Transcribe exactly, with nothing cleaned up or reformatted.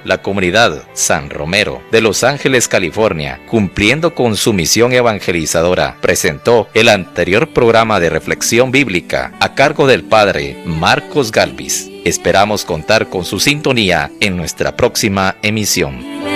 la comunidad San Romero de Los Ángeles, California, cumpliendo con su misión evangelizadora, presentó el anterior programa de reflexión bíblica a cargo del padre Marcos Galvis. Esperamos contar con su sintonía en nuestra próxima emisión.